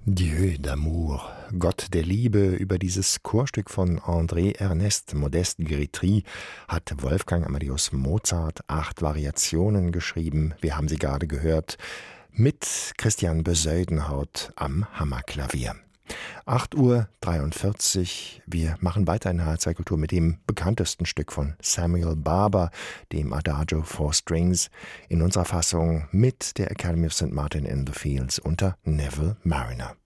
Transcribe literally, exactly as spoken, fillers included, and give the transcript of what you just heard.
Dieu d'amour, Gott der Liebe. Über dieses Chorstück von André Ernest Modeste Grétry hat Wolfgang Amadeus Mozart acht Variationen geschrieben. Wir haben sie gerade gehört mit Christian Bezuidenhout am Hammerklavier. acht Uhr dreiundvierzig. Wir machen weiter in H R zwei Kultur mit dem bekanntesten Stück von Samuel Barber, dem Adagio for Strings, in unserer Fassung mit der Academy of Saint Martin in the Fields unter Neville Marriner.